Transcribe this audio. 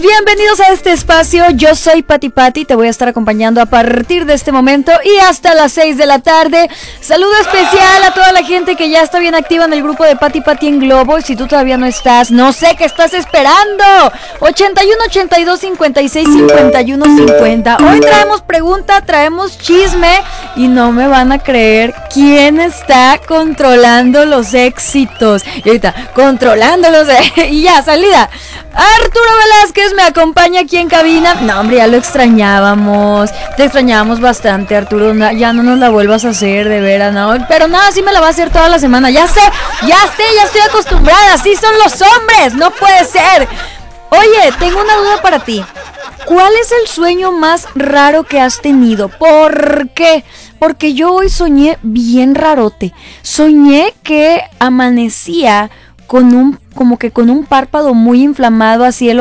Bienvenidos a este espacio, yo soy Pati, te voy a estar acompañando a partir de este momento y hasta las 6 de la tarde. Saludo especial a toda la gente que ya está bien activa en el grupo de Pati en Globo. Si tú todavía no estás, no sé qué estás esperando. 81 82 56 51 50. Hoy traemos pregunta, traemos chisme y no me van a creer quién está controlando los éxitos. Y ahorita, controlándolos y ya, salida. Arturo Velázquez me acompaña aquí en cabina. No, hombre, ya lo extrañábamos. Te extrañábamos bastante, Arturo. Ya no nos la vuelvas a hacer, de veras, ¿no? Pero nada, sí me la va a hacer toda la semana. Ya estoy acostumbrada. Así son los hombres. No puede ser. Oye, tengo una duda para ti. ¿Cuál es el sueño más raro que has tenido? ¿Por qué? Porque yo hoy soñé bien rarote. Soñé que amanecía con un párpado muy inflamado a cielo